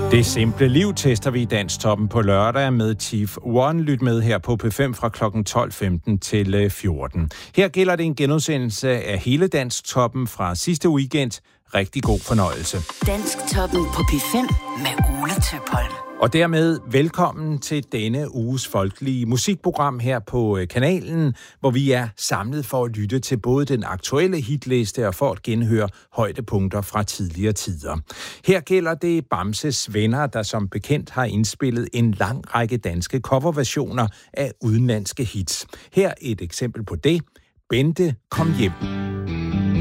Det simple liv tester vi i Dansktoppen på lørdag med Chief One. Lyt med her på P5 fra kl. 12.15 til 14. Her gælder det en genudsendelse af hele Dansktoppen fra sidste weekend. Rigtig god fornøjelse. Dansktoppen på P5 med Ole Tøpholm. Og dermed velkommen til denne uges folkelige musikprogram her på kanalen, hvor vi er samlet for at lytte til både den aktuelle hitliste og for at genhøre højdepunkter fra tidligere tider. Her gælder det Bamses Venner, der som bekendt har indspillet en lang række danske coverversioner af udenlandske hits. Her et eksempel på det. Bente, kom hjem.